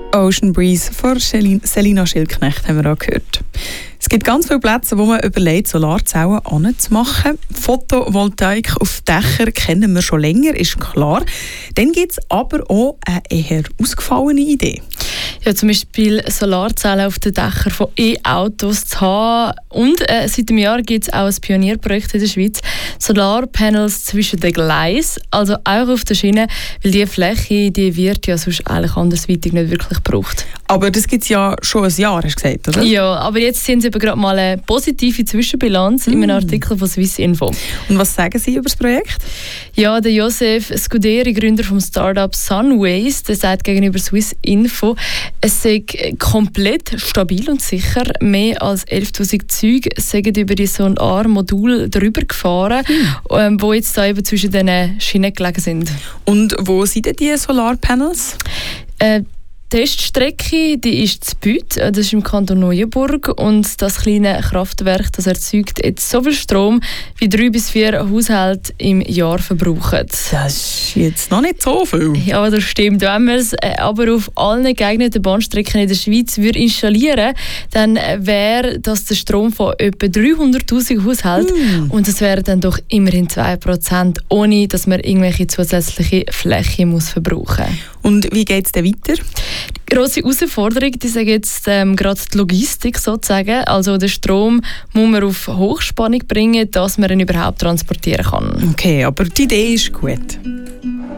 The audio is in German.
Ocean Breeze von Selina Schildknecht haben wir auch gehört. Es gibt ganz viele Plätze, wo man überlegt, Solarzellen anzumachen. Photovoltaik auf Dächern kennen wir schon länger, ist klar. Dann gibt es aber auch eine eher ausgefallene Idee. Ja, zum Beispiel Solarzellen auf den Dächern von E-Autos zu haben. Und seit dem Jahr gibt es auch ein Pionierprojekt in der Schweiz. Solarpanels zwischen den Gleisen, also auch auf der Schiene, weil diese Fläche, die wird ja sonst eigentlich andersweitig nicht wirklich gebraucht. Aber das gibt es ja schon ein Jahr, hast du gesagt, oder? Ja, aber jetzt sind sie eben gerade mal eine positive Zwischenbilanz in einem Artikel von Swissinfo. Und was sagen Sie über das Projekt? Ja, der Josef Scuderi, Gründer vom Startup Sunways, der sagt gegenüber Swissinfo, es sei komplett stabil und sicher. Mehr als 11'000 Züge sind über die Solar-Modul drüber gefahren, wo jetzt da eben zwischen den Schienen gelegen sind. Und wo sind denn die Solarpanels? Die Teststrecke, die ist in Bütt, das ist im Kanton Neuenburg, und das kleine Kraftwerk, das erzeugt jetzt so viel Strom, wie 3 bis 4 Haushalte im Jahr verbrauchen. Das ist jetzt noch nicht so viel. Ja, das stimmt. Wenn man es aber auf allen geeigneten Bahnstrecken in der Schweiz installieren würde, dann wäre das der Strom von etwa 300'000 Haushalten. Und das wären dann doch immerhin 2%, ohne dass man irgendwelche zusätzliche Fläche verbrauchen muss. Und wie geht es denn weiter? Die grosse Herausforderung, die sage jetzt gerade die Logistik sozusagen. Also den Strom muss man auf Hochspannung bringen, dass man ihn überhaupt transportieren kann. Okay, aber die Idee ist gut.